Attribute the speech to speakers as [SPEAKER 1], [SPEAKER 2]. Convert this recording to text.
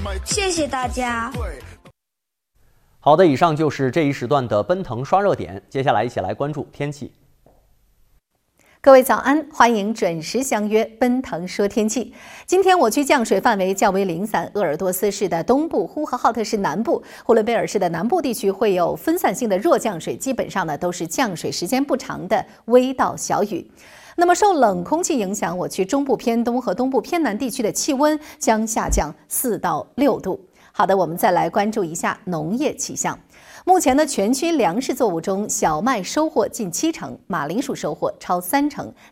[SPEAKER 1] 谢谢大家。
[SPEAKER 2] 好的，以上就是这一时段的奔腾刷热点，接下来一起来关注天气。
[SPEAKER 3] 各位早安，欢迎准时相约奔腾说天气。今天我区降水范围较为零散，鄂尔多斯市的东部、呼和浩特市南部、呼伦贝尔市的南部地区会有分散性的弱降水，基本上呢都是降水时间不长的微到小雨。那么受冷空气影响，我区中部偏东和东部偏南地区的气温将下降4到6度。好的，我们再来关注一下农业气象。目前呢，全区粮食作物中，小麦收获近70%，马铃薯收获超30%，